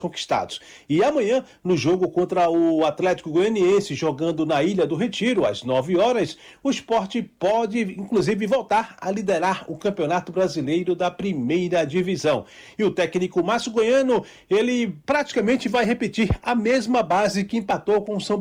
conquistados. E amanhã, no jogo contra o Atlético Goianiense, jogando na Ilha do Retiro, às 9 horas, o Sport pode, inclusive, voltar a liderar o Campeonato Brasileiro da Primeira Divisão. E o técnico Márcio Goiano, ele praticamente vai repetir a mesma base que empatou com o São